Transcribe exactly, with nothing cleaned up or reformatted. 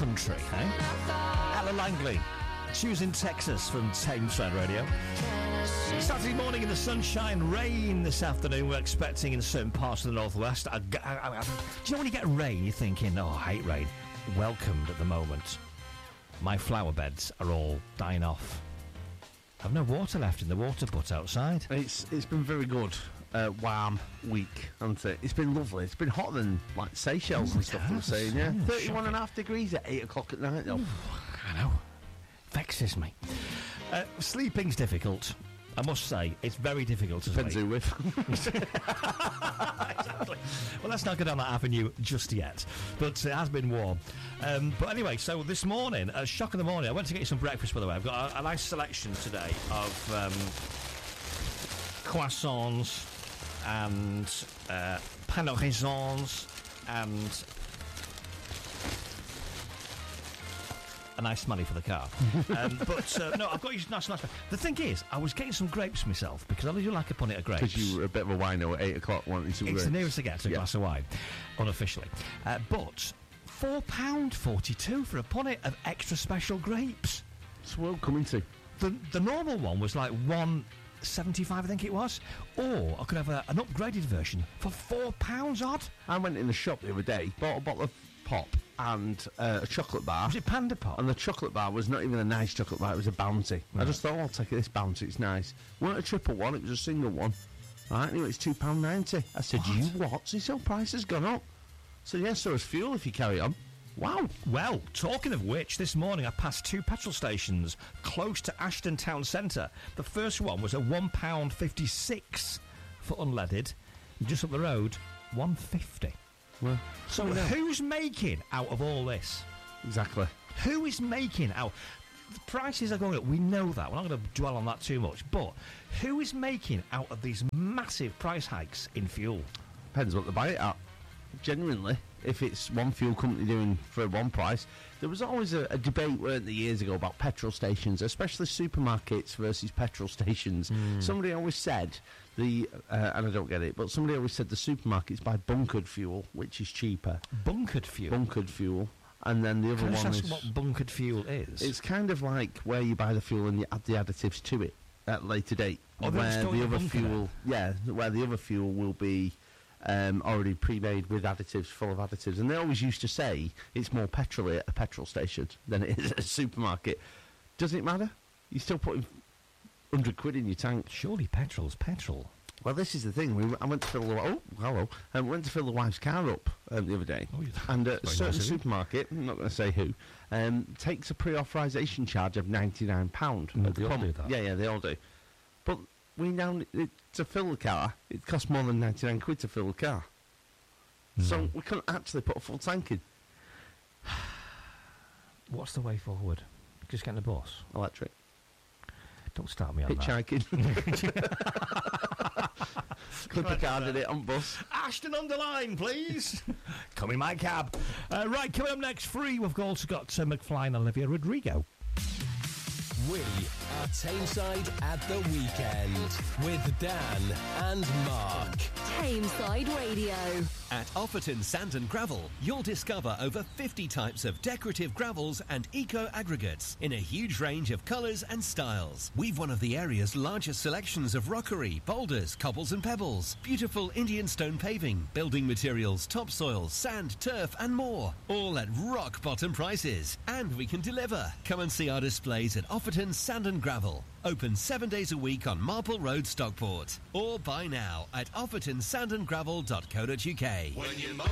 country, eh? Ella Langley, choosing Texas from Tameside Radio. Saturday morning in the sunshine, rain this afternoon we're expecting in certain parts of the northwest. I, I, I, do you know when you get rain, you're thinking, oh, I hate rain. Welcomed at the moment. My flower beds are all dying off. I've no water left in the water butt outside. It's It's been very good. Uh, warm week, hasn't it? It's been lovely. It's been hotter than, like, Seychelles Ooh, and stuff, I'm saying, yeah. yeah thirty-one and a half degrees at eight o'clock at night, though. Ooh, I know. Vexes me. Uh, sleeping's difficult. I must say, it's very difficult to Depends sleep. who with. Exactly. Well, let's not go down that avenue just yet. But it has been warm. Um, but anyway, so this morning, a shock in the morning, I went to get you some breakfast, by the way. I've got a, a nice selection today of um, croissants and uh, pain au raisins and a nice money for the car. um, but uh, no, I've got you nice, nice. The thing is, I was getting some grapes myself because I do like a punnet of grapes. Because you were a bit of a wino at eight o'clock wanting some It's grapes. the nearest I get to a Yeah. glass of wine, unofficially. Uh, but four pounds forty-two for a punnet of extra special grapes. It's well coming to. The the normal one was like one seventy-five, I think it was. Or I could have a, an upgraded version for four pounds odd. I went in the shop the other day, bought a bottle of pop and uh, a chocolate bar. Was it Panda Pop? And the chocolate bar was not even a nice chocolate bar, it was a Bounty. Right. I just thought, oh, I'll take this Bounty, it's nice. It weren't a triple one, it was a single one. Right, anyway, it's two pounds ninety. I said, What? you what? He said, price has gone up. So, yes, so has fuel if you carry on. Wow. Well, talking of which, this morning I passed two petrol stations close to Ashton Town Centre. The first one was a one pound fifty-six for unleaded. And just up the road, one pound fifty. Well, So no. who's making out of all this? Exactly. Who is making out? The prices are going up. We know that. We're not going to dwell on that too much. But who is making out of these massive price hikes in fuel? Depends what they buy it at. Genuinely, if it's one fuel company doing for one price, there was always a, a debate, weren't there, years ago about petrol stations, especially supermarkets versus petrol stations. Mm. Somebody always said the, uh, and I don't get it, but somebody always said the supermarkets buy bunkered fuel, which is cheaper. Bunkered fuel. Bunkered fuel, and then the other Can I one just is ask what bunkered fuel is? it's kind of like where you buy the fuel and you add the additives to it at a later date. Oh, they where store the your other bunker fuel, yeah, where the other fuel will be. Um, already pre-made with additives, full of additives, and they always used to say it's more petrol at a petrol station than it is at a supermarket. Doesn't it matter? You're still putting one hundred quid in your tank. Surely petrol's petrol. Well, this is the thing. We, I went to fill the oh hello, I went to fill the wife's car up um, the other day, Oh, yeah. and uh, a Very certain nice of you. supermarket, I'm not going to say who, um, takes a pre-authorisation charge of ninety-nine pounds. Mm, they all do that. Yeah, yeah, they all do. But we now it, to fill the car, it costs more than ninety-nine quid to fill the car. So we couldn't actually put a full tank in. What's the way forward? Just getting a bus? Electric. Don't start me on that. Hitchhiking. Clip a card in it on bus. Ashton on the line, please. Come in my cab. Uh, right, coming up next, free, we've also got uh, McFly and Olivia Rodrigo. We are Tameside at the weekend with Dan and Mark. Tameside Radio. At Offerton Sand and Gravel, you'll discover over fifty types of decorative gravels and eco-aggregates in a huge range of colours and styles. We've one of the area's largest selections of rockery, boulders, cobbles and pebbles, beautiful Indian stone paving, building materials, topsoil, sand, turf and more. All at rock-bottom prices. And we can deliver. Come and see our displays at Offerton Sand and Gravel. Open seven days a week on Marple Road, Stockport. Or buy now at offerton sand and gravel dot co dot uk. When you